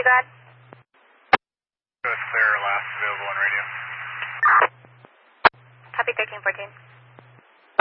you got? Go clear, last available on radio. Copy 1314.